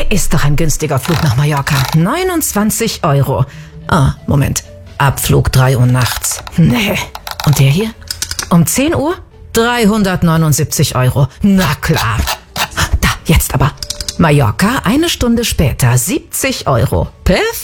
Ist doch ein günstiger Flug nach Mallorca. 29 Euro. Ah, Moment. Abflug 3 Uhr nachts. Nee. Und der hier? Um 10 Uhr? 379 Euro. Na klar. Da, jetzt aber. Mallorca, 1 Stunde später, 70 Euro. Perfekt.